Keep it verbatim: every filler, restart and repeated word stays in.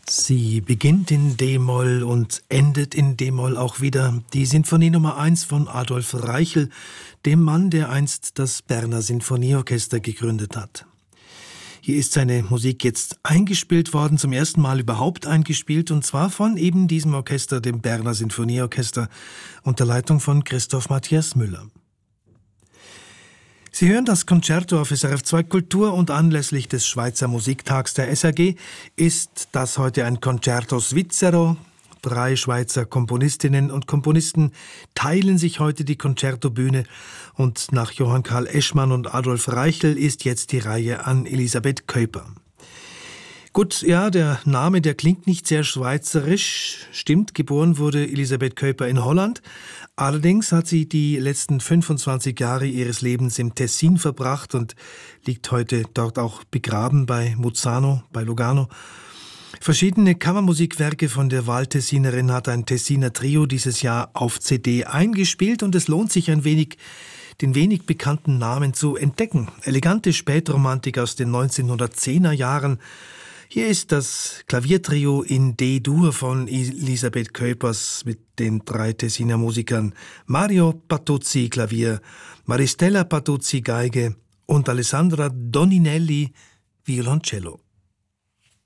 Sie beginnt in d-Moll und endet in d-Moll auch wieder. Die Sinfonie Nummer eins von Adolf Reichel, dem Mann, der einst das Berner Sinfonieorchester gegründet hat. Hier ist seine Musik jetzt eingespielt worden, zum ersten Mal überhaupt eingespielt, und zwar von eben diesem Orchester, dem Berner Sinfonieorchester, unter Leitung von Christoph Matthias Müller. Sie hören das Concerto auf S R F zwei Kultur, und anlässlich des Schweizer Musiktags der S R G ist das heute ein Concerto Svizzero. Drei Schweizer Komponistinnen und Komponisten teilen sich heute die Concertobühne, und nach Johann Karl Eschmann und Adolf Reichel ist jetzt die Reihe an Elisabeth Kuyper. Gut, ja, der Name, der klingt nicht sehr schweizerisch. Stimmt, geboren wurde Elisabeth Kuyper in Holland. Allerdings hat sie die letzten fünfundzwanzig Jahre ihres Lebens im Tessin verbracht und liegt heute dort auch begraben bei Muzzano, bei Lugano. Verschiedene Kammermusikwerke von der Wahltessinerin hat ein Tessiner Trio dieses Jahr auf C D eingespielt, und es lohnt sich ein wenig, den wenig bekannten Namen zu entdecken. Elegante Spätromantik aus den neunzehnhundertzehner Jahren. Hier ist das Klaviertrio in D-Dur von Elisabeth Kuypers mit den drei Tessiner Musikern Mario Patuzzi Klavier, Maristella Patuzzi Geige und Alessandra Doninelli Violoncello.